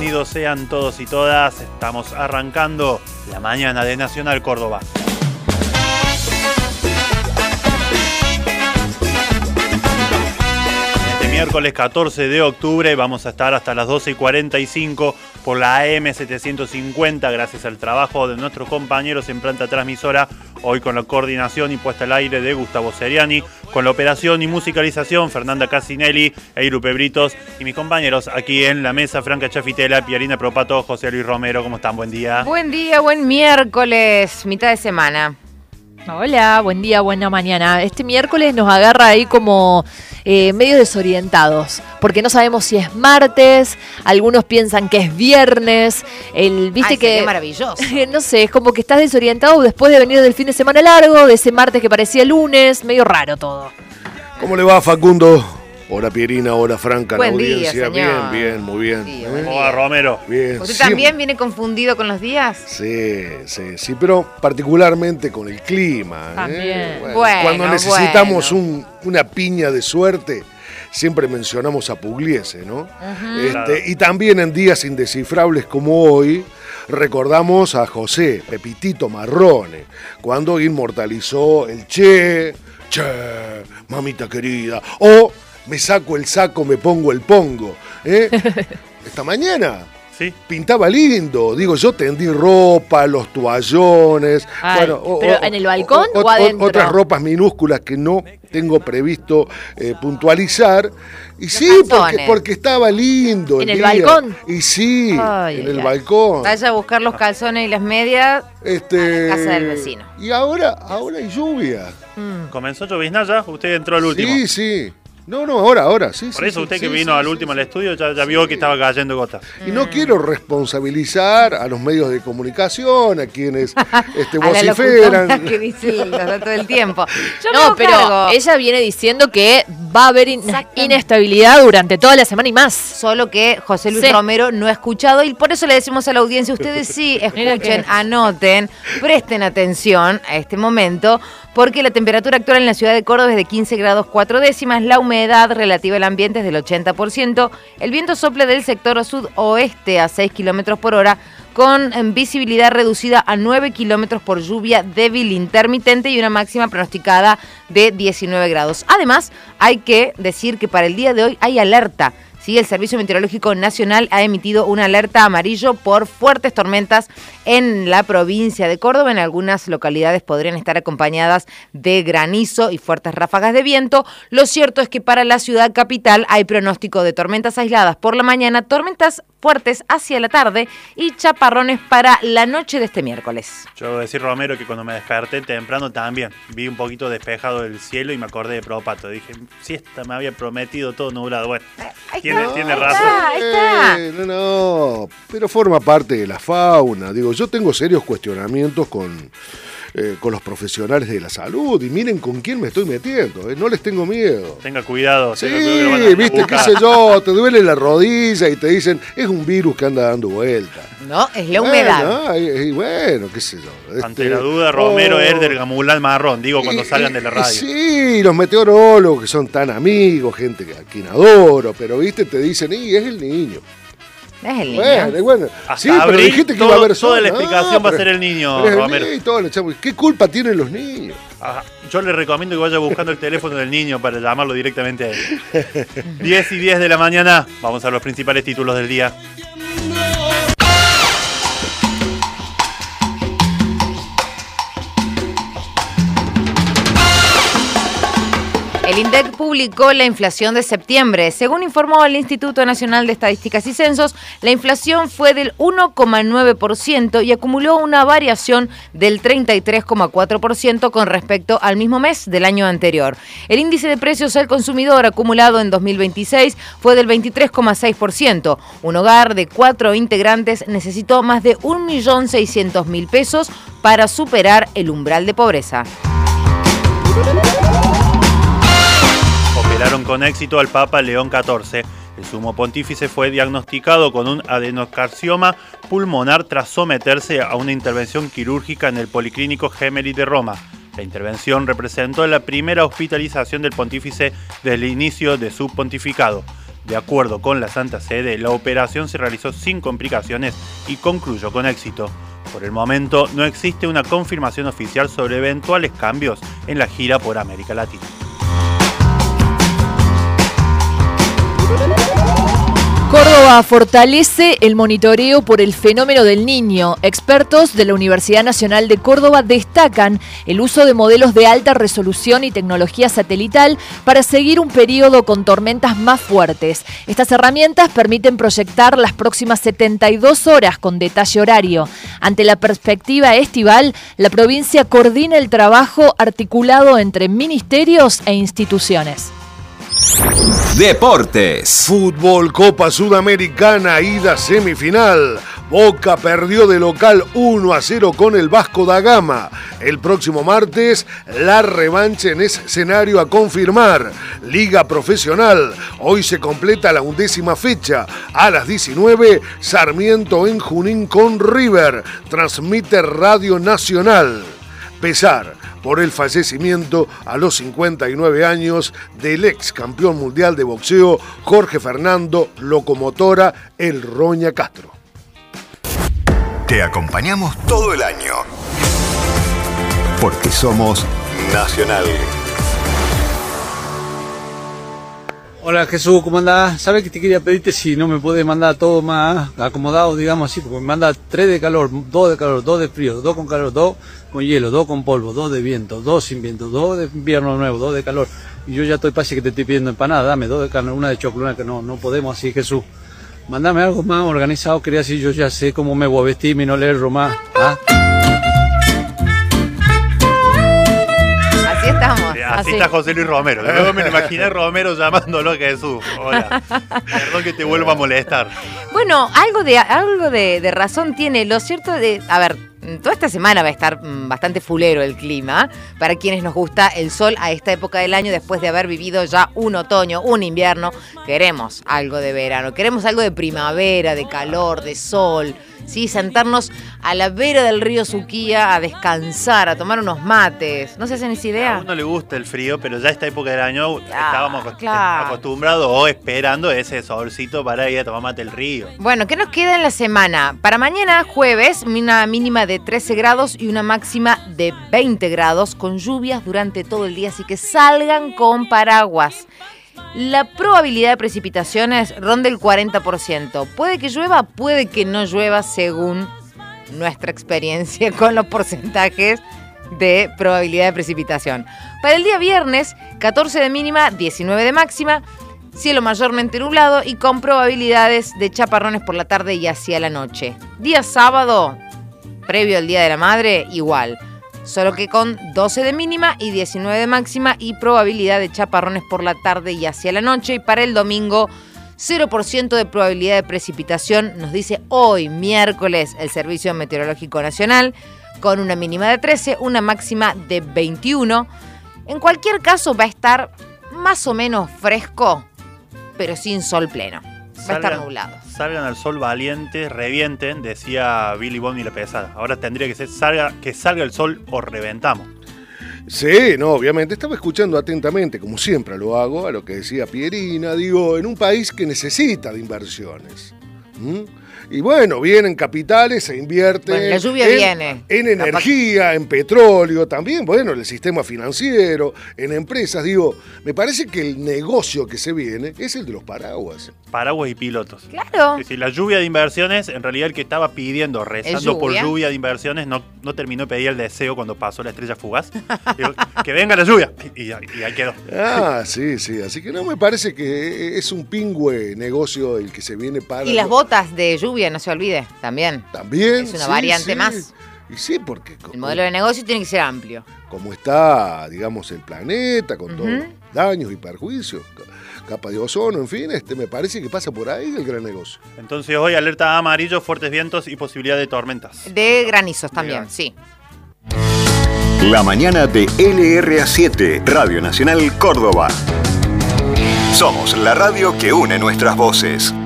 bienvenidos sean todos y todas. Estamos arrancando la mañana de Nacional Córdoba. Este miércoles 14 de octubre vamos a estar hasta las 12:45 por la AM 750, gracias al trabajo de nuestros compañeros en planta transmisora. Hoy con la coordinación y puesta al aire de Gustavo Seriani, con la operación y musicalización Fernanda Casinelli, Eirupe Britos y mis compañeros aquí en la mesa, Franca Chafitela, Piarina Propato, José Luis Romero. ¿Cómo están? Buen día. Buen día, buen miércoles, mitad de semana. Hola, buen día, buena mañana. Este miércoles nos agarra ahí como medio desorientados, porque no sabemos si es martes, algunos piensan que es viernes. ¿Viste que qué maravilloso. No sé, es como que estás desorientado después de venir del fin de semana largo, de ese martes que parecía lunes, medio raro todo. ¿Cómo le va, Facundo? Hola, Pierina, hola, Franca, buen la audiencia. Día, señor. Bien, muy bien. Sí, ¿Cómo va, Romero? Bien. ¿Usted también viene confundido con los días? Sí, pero particularmente con el clima. También. Bueno, cuando necesitamos una piña de suerte, siempre mencionamos a Pugliese, ¿no? Claro. Y también en días indescifrables como hoy, recordamos a José Pepitito Marrone, cuando inmortalizó el che, mamita querida, o me saco el saco, me pongo el pongo. Esta mañana Sí. pintaba lindo. Digo, yo tendí ropa, los toallones. Ay, ¿pero en el balcón o adentro? Otras ropas minúsculas que no tengo previsto puntualizar. Y Los sí, calzones. porque estaba lindo. ¿En el día. balcón? Y sí, Ay, en el ay. balcón. Vaya a buscar los calzones y las medias a la casa del vecino. Y ahora hay lluvia. ¿Comenzó Lloviznaya? Usted entró al último. Sí. No, ahora, sí. Por eso usted que vino al último al estudio ya vio que estaba cayendo gota. Y no quiero responsabilizar a los medios de comunicación, a quienes A la vociferan. locutora que dice los datos del tiempo. Yo me No, hago pero cargo. ella viene diciendo que va a haber Exactamente. inestabilidad durante toda la semana y más. Solo que José Luis Sí. Romero no ha escuchado y por eso le decimos a la audiencia, ustedes sí Mira escuchen, que- anoten, presten atención a este momento, porque la temperatura actual en la ciudad de Córdoba es de 15 grados 4 décimas, la humedad relativa al ambiente es del 80%, el viento sopla del sector sudoeste a 6 kilómetros por hora, con visibilidad reducida a 9 kilómetros por lluvia débil intermitente y una máxima pronosticada de 19 grados. Además, hay que decir que para el día de hoy hay alerta. Sí, el Servicio Meteorológico Nacional ha emitido una alerta amarillo por fuertes tormentas en la provincia de Córdoba. En algunas localidades podrían estar acompañadas de granizo y fuertes ráfagas de viento. Lo cierto es que para la ciudad capital hay pronóstico de tormentas aisladas por la mañana, tormentas fuertes hacia la tarde y chaparrones para la noche de este miércoles. Yo debo decir, Romero, que cuando me desperté temprano también vi un poquito despejado el cielo y me acordé de Propato. Dije, si esta me había prometido todo nublado. Bueno, tiene razón. Ahí está. No, pero forma parte de la fauna. Digo, yo tengo serios cuestionamientos con los profesionales de la salud y miren con quién me estoy metiendo. No les tengo miedo. Tenga cuidado. Sí, creo que lo van a viste, qué buscar. sé yo, te duele la rodilla y te dicen, es un virus que anda dando vuelta. No, es la humedad. Bueno, qué sé yo. Ante la duda, Romero oh, es del gamulán marrón, digo, cuando salgan de la radio. Sí, los meteorólogos que son tan amigos, gente a quien adoro, pero viste, te dicen, es el niño. Es el niño. Bueno. Hasta Sí, pero abril, dijiste que iba a haber sol. toda la explicación va a pero- ser el niño, pero es el Romero. niño, todo, chavo. ¿Qué culpa tienen los niños? Ajá. Yo le recomiendo que vaya buscando el teléfono del niño para llamarlo directamente a él. 10:10 de la mañana, vamos a los principales títulos del día. El INDEC publicó la inflación de septiembre. Según informó el Instituto Nacional de Estadísticas y Censos, la inflación fue del 1,9% y acumuló una variación del 33,4% con respecto al mismo mes del año anterior. El índice de precios al consumidor acumulado en 2026 fue del 23,6%. Un hogar de 4 integrantes necesitó más de 1.600.000 pesos para superar el umbral de pobreza. Operaron con éxito al Papa León XIV. El sumo pontífice fue diagnosticado con un adenocarcioma pulmonar tras someterse a una intervención quirúrgica en el Policlínico Gemelli de Roma. La intervención representó la primera hospitalización del pontífice desde el inicio de su pontificado. De acuerdo con la Santa Sede, la operación se realizó sin complicaciones y concluyó con éxito. Por el momento, no existe una confirmación oficial sobre eventuales cambios en la gira por América Latina. Córdoba fortalece el monitoreo por el fenómeno del Niño. Expertos de la Universidad Nacional de Córdoba destacan el uso de modelos de alta resolución y tecnología satelital para seguir un periodo con tormentas más fuertes. Estas herramientas permiten proyectar las próximas 72 horas con detalle horario. Ante la perspectiva estival, la provincia coordina el trabajo articulado entre ministerios e instituciones. Deportes. Fútbol, Copa Sudamericana, ida semifinal. Boca perdió de local 1-0 con el Vasco da Gama. El próximo martes, la revancha en ese escenario a confirmar. Liga Profesional. Hoy se completa la 11ª fecha. A las 19, Sarmiento en Junín con River. Transmite Radio Nacional. Pesar por el fallecimiento a los 59 años del ex campeón mundial de boxeo Jorge Fernando Locomotora El Roña Castro. Te acompañamos todo el año. Porque somos Nacional. Hola Jesús, ¿cómo andás? ¿Sabes que te quería pedirte si no me podés mandar todo más acomodado, digamos así? Porque me manda 3 de calor, 2 de calor, 2 de frío, 2 con calor, 2 con hielo, 2 con polvo, 2 de viento, 2 sin viento, 2 de invierno nuevo, 2 de calor. Y yo ya estoy parece que te estoy pidiendo empanada, dame 2 de carne, una de chocolate, que no podemos así, Jesús. Mandame algo más organizado, quería decir, yo ya sé cómo me voy a vestir y no le erro más. ¿Ah? Así está José Luis Romero. Luego me lo imaginé Romero llamándolo a Jesús. Hola. Perdón que te vuelva a molestar. Bueno, algo de razón tiene. Lo cierto a ver, toda esta semana va a estar bastante fulero el clima. Para quienes nos gusta el sol a esta época del año, después de haber vivido ya un otoño, un invierno, queremos algo de verano, queremos algo de primavera, de calor, de sol. Sí, sentarnos a la vera del río Suquía a descansar, a tomar unos mates. ¿No se hacen esa idea? A uno le gusta el frío, pero ya esta época del año estábamos acostumbrados o esperando ese solcito para ir a tomar mate al río. Bueno, ¿qué nos queda en la semana? Para mañana, jueves, una mínima de 13 grados y una máxima de 20 grados, con lluvias durante todo el día, así que salgan con paraguas. La probabilidad de precipitaciones ronda el 40%. Puede que llueva, puede que no llueva, según nuestra experiencia con los porcentajes de probabilidad de precipitación. Para el día viernes, 14 de mínima, 19 de máxima, cielo mayormente nublado y con probabilidades de chaparrones por la tarde y hacia la noche. Día sábado, previo al Día de la Madre, igual. Solo que con 12 de mínima y 19 de máxima y probabilidad de chaparrones por la tarde y hacia la noche. Y para el domingo, 0% de probabilidad de precipitación, nos dice hoy, miércoles, el Servicio Meteorológico Nacional, con una mínima de 13, una máxima de 21. En cualquier caso, va a estar más o menos fresco, pero sin sol pleno. Va a estar nublado. Salgan al sol valientes, revienten, decía Billy Bond y la pesada. Ahora tendría que ser que salga el sol o reventamos. Sí, no, obviamente. Estaba escuchando atentamente, como siempre lo hago, a lo que decía Pierina, digo, en un país que necesita de inversiones. Y bueno, vienen capitales, se invierte la lluvia viene. En energía, en petróleo, también, bueno, en el sistema financiero, en empresas. Digo, me parece que el negocio que se viene es el de los paraguas. Paraguas y pilotos. Claro. Es decir, la lluvia de inversiones, en realidad el que estaba pidiendo, rezando por lluvia de inversiones, no terminó de pedir el deseo cuando pasó la estrella fugaz. Digo, que venga la lluvia. Y ahí quedó. Ah, sí. Así que no, me parece que es un pingüe negocio el que se viene para... Y las botas de lluvia, no se olvide, también. También, es una variante más. Y sí, porque... El modelo de negocio tiene que ser amplio. Como está, digamos, el planeta, con todos los daños y perjuicios, capa de ozono, en fin, me parece que pasa por ahí el gran negocio. Entonces hoy alerta amarillo, fuertes vientos y posibilidad de tormentas. De granizos también, sí. La mañana de LRA7, Radio Nacional Córdoba. Somos la radio que une nuestras voces.